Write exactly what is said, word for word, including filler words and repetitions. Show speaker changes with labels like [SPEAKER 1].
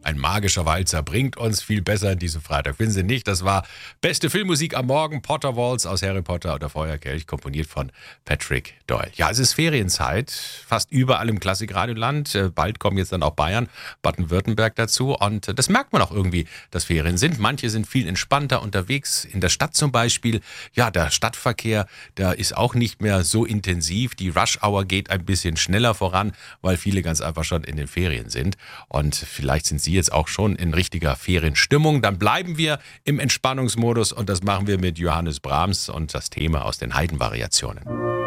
[SPEAKER 1] Ein magischer Walzer bringt uns viel besser in diesen Freitag. Finden Sie nicht? Das war beste Filmmusik am Morgen. Potter Waltz aus Harry Potter und der Feuerkelch, komponiert von Patrick Doyle. Ja, es ist Ferienzeit. Fast überall im Klassikradioland. Bald kommen jetzt dann auch Bayern, Baden-Württemberg dazu. Und das merkt man auch irgendwie, dass Ferien sind. Manche sind viel entspannter unterwegs. In der Stadt zum Beispiel. Ja, der Stadtverkehr, der ist auch nicht mehr so intensiv. Die Rush-Hour geht ein bisschen schneller voran, weil viele ganz einfach schon in den Ferien sind. Und vielleicht sind Sie jetzt auch schon in richtiger Ferienstimmung, dann bleiben wir im Entspannungsmodus und das machen wir mit Johannes Brahms und das Thema aus den Haydn-Variationen.